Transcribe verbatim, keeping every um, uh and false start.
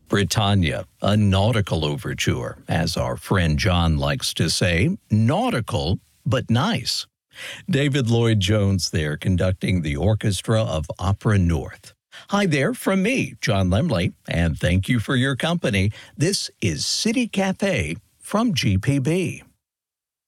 Britannia, a nautical overture, as our friend John likes to say, nautical but nice. David Lloyd Jones there conducting the orchestra of Opera North. Hi there from me, John Lemley, and thank you for your company. This is City Cafe from G P B.